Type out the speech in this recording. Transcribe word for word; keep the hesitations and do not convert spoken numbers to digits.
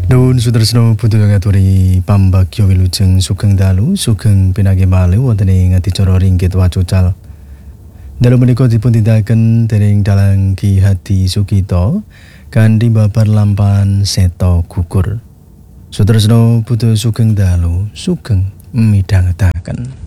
Daun Sudarsno Putu Ngatori Pambakyo Wilujeng Sugeng Dalu Sugeng Pinake Malu wonten ing adicara ringgit wacucal. Dalu menika dipun tindaken dening Dalang Ki Hadi Sukito kanthi babar lampahan Seto Gugur. Sudarsno Putu Sugeng Dalu Sugeng midhangetaken.